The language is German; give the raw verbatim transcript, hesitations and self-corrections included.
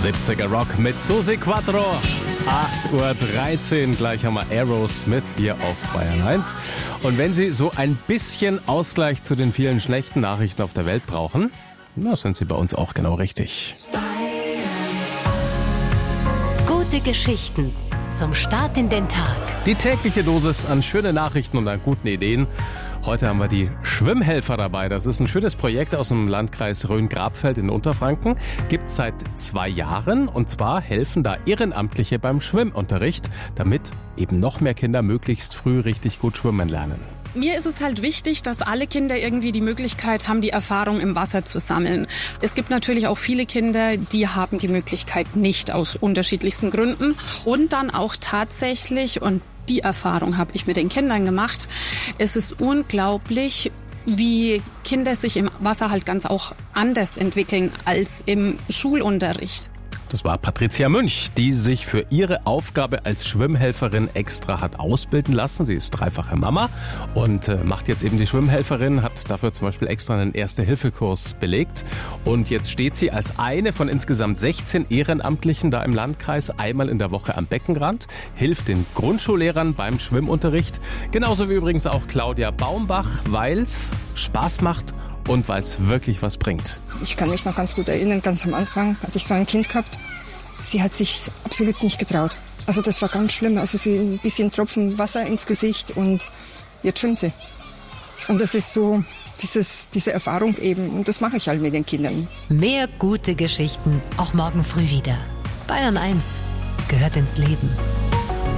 siebziger Rock mit Susi Quattro. acht Uhr dreizehn, gleich haben wir Aerosmith hier auf Bayern eins. Und wenn Sie so ein bisschen Ausgleich zu den vielen schlechten Nachrichten auf der Welt brauchen, na, sind Sie bei uns auch genau richtig. Gute Geschichten zum Start in den Tag. Die tägliche Dosis an schönen Nachrichten und an guten Ideen. Heute haben wir die Schwimmhelfer dabei. Das ist ein schönes Projekt aus dem Landkreis Rhön-Grabfeld in Unterfranken. Gibt es seit zwei Jahren. Und zwar helfen da Ehrenamtliche beim Schwimmunterricht, damit eben noch mehr Kinder möglichst früh richtig gut schwimmen lernen. Mir ist es halt wichtig, dass alle Kinder irgendwie die Möglichkeit haben, die Erfahrung im Wasser zu sammeln. Es gibt natürlich auch viele Kinder, die haben die Möglichkeit nicht, aus unterschiedlichsten Gründen. Und dann auch tatsächlich, und die Erfahrung habe ich mit den Kindern gemacht, es ist unglaublich, wie Kinder sich im Wasser halt ganz auch anders entwickeln als im Schulunterricht. Das war Patricia Münch, die sich für ihre Aufgabe als Schwimmhelferin extra hat ausbilden lassen. Sie ist dreifache Mama und äh, macht jetzt eben die Schwimmhelferin, hat dafür zum Beispiel extra einen Erste-Hilfe-Kurs belegt. Und jetzt steht sie als eine von insgesamt sechzehn Ehrenamtlichen da im Landkreis einmal in der Woche am Beckenrand, hilft den Grundschullehrern beim Schwimmunterricht. Genauso wie übrigens auch Claudia Baumbach, weil es Spaß macht und weil es wirklich was bringt. Ich kann mich noch ganz gut erinnern, ganz am Anfang hatte ich so ein Kind gehabt. Sie hat sich absolut nicht getraut. Also das war ganz schlimm. Also sie ein bisschen Tropfen Wasser ins Gesicht und jetzt schwimmt sie. Und das ist so dieses, diese Erfahrung eben. Und das mache ich halt mit den Kindern. Mehr gute Geschichten, auch morgen früh wieder. Bayern eins gehört ins Leben.